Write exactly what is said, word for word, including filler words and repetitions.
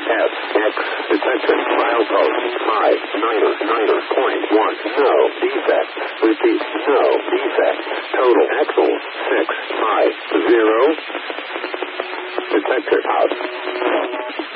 S, X, detected, milepost, five, niner, niner, point one, no, defect, repeat, no, defect, total, axle, six, five, zero, detected, out.